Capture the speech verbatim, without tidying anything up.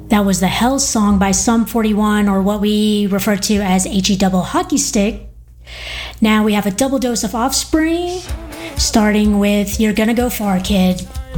That was the Hell Song by Sum forty-one, or what we refer to as H E double hockey stick. Now we have a double dose of Offspring, starting with You're Gonna Go Far, Kid.